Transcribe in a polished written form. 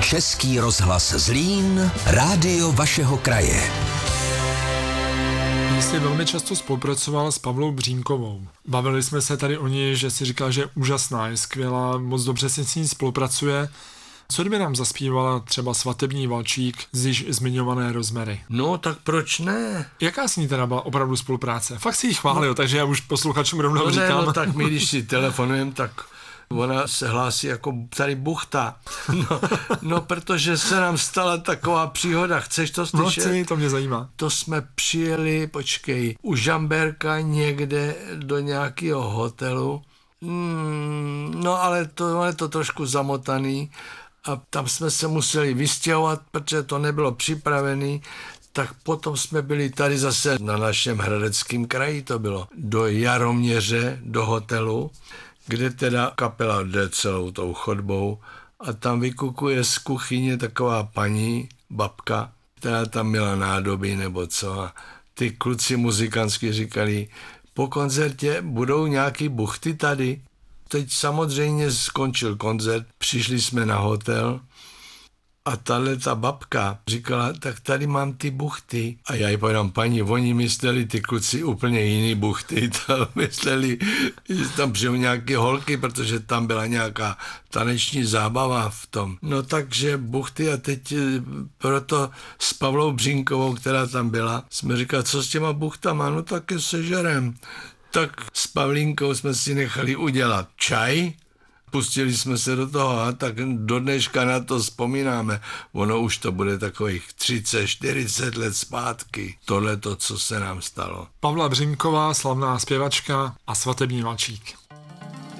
Český rozhlas Zlín, rádio vašeho kraje. Jsi velmi často spolupracoval s Pavlou Břínkovou. Bavili jsme se tady o ní, že si říkal, že je úžasná, je skvělá, moc dobře si s ní spolupracuje. Co kdyby nám zaspívala třeba Svatební valčík z již zmiňované Rozmery? No, tak proč ne? Jaká s ní teda byla opravdu spolupráce? Fakt si ji chválil, takže já už posluchačům rovnou říkám. No tak my, když si telefonujeme, tak ona se hlásí jako tady buchta. No, protože se nám stala taková příhoda. Chceš to slyšet? No, to mě zajímá. To jsme přijeli, u Žamberka někde do nějakého hotelu. No, ale to je to trošku zamotaný. A tam jsme se museli vystěhovat, protože to nebylo připravené. Tak potom jsme byli tady zase na našem Hradeckém kraji, to bylo do Jaroměře, do hotelu, kde teda kapela jde celou tou chodbou a tam vykukuje z kuchyně taková paní, babka, která tam měla nádoby nebo co a ty kluci muzikantsky říkali, po koncertě budou nějaký buchty tady. Teď samozřejmě skončil koncert, přišli jsme na hotel a ta babka říkala, tak tady mám ty buchty. A já jí povedám, paní, oni mysleli ty kluci úplně jiný buchty, to mysleli, že tam přijou nějaké holky, protože tam byla nějaká taneční zábava v tom. No takže buchty a teď proto s Pavlou Břínkovou, která tam byla, jsme říkali, co s těma buchtama, no tak je sežerem. Tak s Pavlínkou jsme si nechali udělat čaj, pustili jsme se do toho a tak do dneška na to vzpomínáme. Ono už to bude takových 30-40 let zpátky, tohleto, co se nám stalo. Pavla Břínková, slavná zpěvačka a Svatební valčík.